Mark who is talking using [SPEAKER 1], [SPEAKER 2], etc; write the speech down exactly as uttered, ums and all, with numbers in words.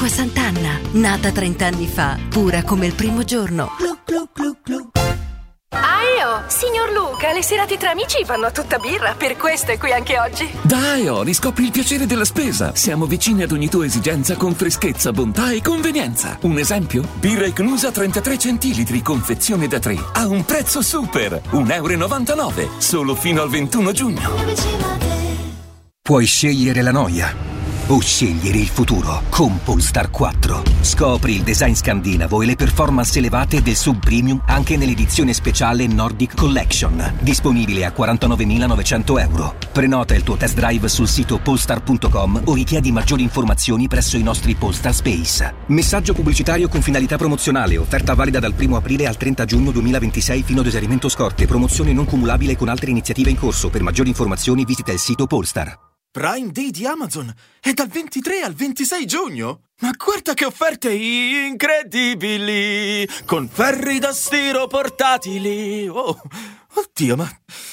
[SPEAKER 1] Acqua Sant'Anna, nata trent'anni fa, pura come il primo giorno. Glu, glu, glu, glu.
[SPEAKER 2] Aio, signor Luca, le serate tra amici vanno a tutta birra, per questo è qui anche oggi.
[SPEAKER 3] Dai, oh, riscopri il piacere della spesa. Siamo vicini ad ogni tua esigenza con freschezza, bontà e convenienza. Un esempio? Birra Icnusa trentatré centilitri, confezione da tre, a un prezzo super, un euro e novantanove, solo fino al ventuno giugno.
[SPEAKER 4] Puoi scegliere la noia o scegliere il futuro con Polestar quattro. Scopri il design scandinavo e le performance elevate del sub-premium anche nell'edizione speciale Nordic Collection, disponibile a quarantanovemilanovecento euro. Prenota il tuo test drive sul sito polestar punto com o richiedi maggiori informazioni presso i nostri Polestar Space. Messaggio pubblicitario con finalità promozionale, offerta valida dal primo aprile al trenta giugno duemilaventisei fino ad esaurimento scorte, promozione non cumulabile con altre iniziative in corso. Per maggiori informazioni visita il sito Polestar.
[SPEAKER 5] Prime Day di Amazon è dal ventitré al ventisei giugno. Ma guarda che offerte incredibili! Con ferri da stiro portatili. Oh, oddio, ma